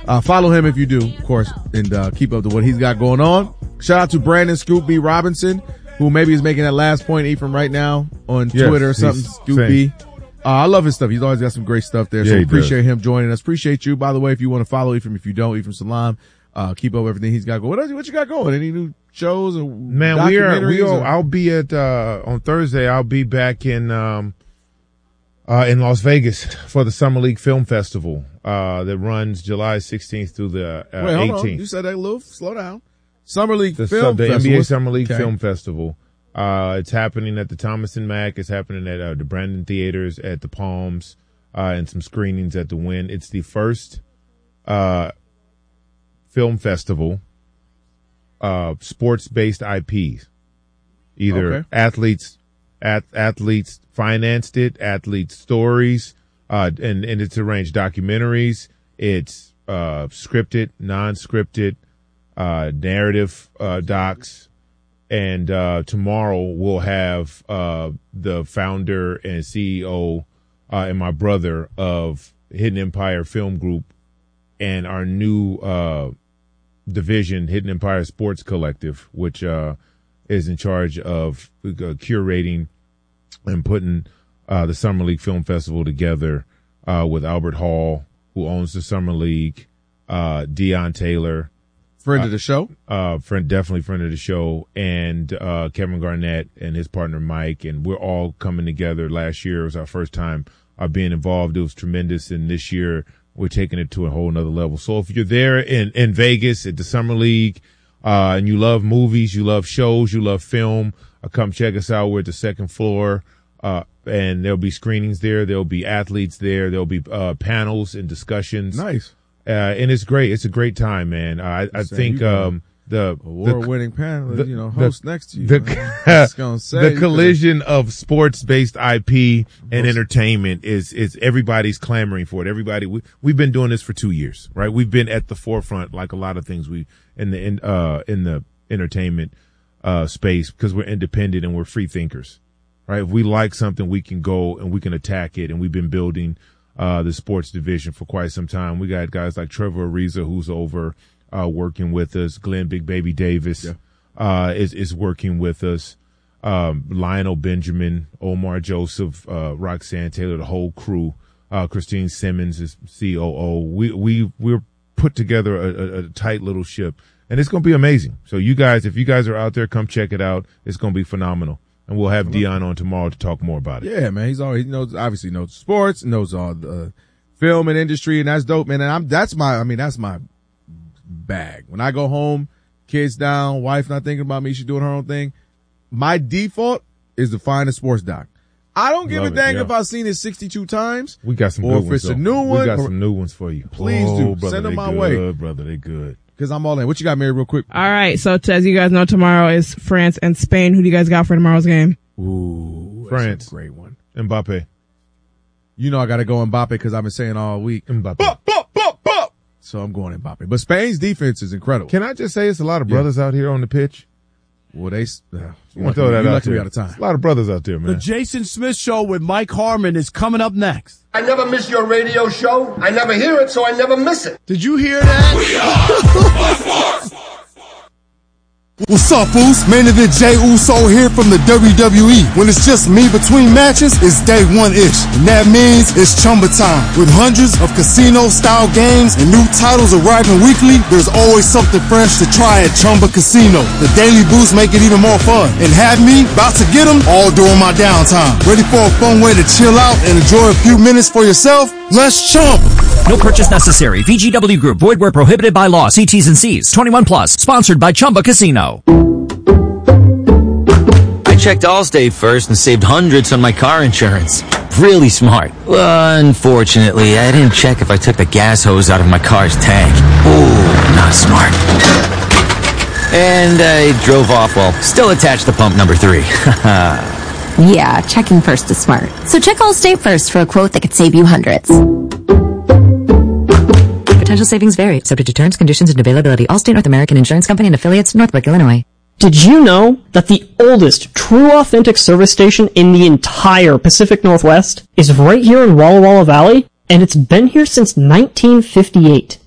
Follow him if you do, of course, and keep up to what he's got going on. Shout out to Brandon Scoop B Robinson, who maybe is making that last point, Ephraim, right now on Twitter or something. Scoop B. I love his stuff. He's always got some great stuff there. So appreciate him joining us. Appreciate you. By the way, if you want to follow Ephraim, if you don't, Ephraim Salam, keep up everything he's got going. What you got going? Any new shows or documentaries? I'll be at, on Thursday, I'll be back in Las Vegas for the Summer League Film Festival, that runs July 16th through the 18th. Wait, hold on. You said that a little, slow down. Summer League Film Festival. The NBA Summer League Film Festival. It's happening at the Thomas and Mack. It's happening at the Brandon Theaters, at the Palms, and some screenings at the Wynn. It's the first film festival, sports-based IPs. Either athletes financed it, athletes' stories, and it's arranged documentaries. It's scripted, non-scripted, narrative docs. And tomorrow we'll have the founder and CEO and my brother of Hidden Empire Film Group and our new division, Hidden Empire Sports Collective, which is in charge of curating and putting the Summer League Film Festival together with Albert Hall, who owns the Summer League, Deion Taylor, friend of the show, definitely friend of the show, and Kevin Garnett and his partner Mike, and we're all coming together. Last year was our first time being involved. It was tremendous, and this year we're taking it to a whole nother level. So if you're there in Vegas at the Summer League, and you love movies, you love shows, you love film, come check us out. We're at the second floor, and there'll be screenings there. There'll be athletes there. There'll be panels and discussions. Nice. And it's great. It's a great time, man. I think the award-winning panel, host next to you. The collision of sports-based IP and entertainment is everybody's clamoring for it. We've been doing this for 2 years, right? We've been at the forefront, like a lot of things in the entertainment space, because we're independent and we're free thinkers, right? If we like something, we can go and we can attack it, and we've been building the sports division for quite some time. We got guys like Trevor Ariza, who's over working with us. Glenn Big Baby Davis is working with us. Lionel Benjamin, Omar Joseph, Roxanne Taylor, the whole crew. Christine Simmons is COO. We're put together a tight little ship, and it's going to be amazing. So if you guys are out there, come check it out. It's going to be phenomenal. And we'll have Deion on tomorrow to talk more about it. Yeah, man. He obviously knows sports, knows all the film and industry, and that's dope, man. And that's my bag. When I go home, kids down, wife not thinking about me, she's doing her own thing. My default is to find a sports doc. I don't give a dang if I've seen it 62 times. We got some good ones. Or if it's a new one. We got some new ones for you. Please do. Brother, send them my way. Brother, they good. Because I'm all in. What you got, Mary, real quick? All right. So, as you guys know, tomorrow is France and Spain. Who do you guys got for tomorrow's game? Ooh, France. That's a great one. Mbappe. You know I got to go Mbappe because I've been saying all week. Mbappe. So I'm going Mbappe. But Spain's defense is incredible. Can I just say it's a lot of brothers out here on the pitch? Well, you want to throw that out there. Out of time. A lot of brothers out there, man. The Jason Smith Show with Mike Harmon is coming up next. I never miss your radio show. I never hear it, so I never miss it. Did you hear that? We are What's up, fools? Main event Jey Uso here from the WWE. When it's just me between matches, it's day one-ish. And that means it's Chumba time. With hundreds of casino-style games and new titles arriving weekly, there's always something fresh to try at Chumba Casino. The daily boosts make it even more fun. And have me about to get them all during my downtime. Ready for a fun way to chill out and enjoy a few minutes for yourself? Let's chump! No purchase necessary. VGW Group. Void where prohibited by law. See T's and C's. 21 plus. Sponsored by Chumba Casino. I checked Allstate first and saved hundreds on my car insurance. Really smart. Unfortunately, I didn't check if I took the gas hose out of my car's tank. Ooh, not smart. And I drove off while still attached to pump number 3. Yeah, checking first is smart. So check Allstate first for a quote that could save you hundreds. Potential savings vary, subject to terms, conditions, and availability. Allstate North American Insurance Company and affiliates, Northbrook, Illinois. Did you know that the oldest true authentic service station in the entire Pacific Northwest is right here in Walla Walla Valley? And it's been here since 1958.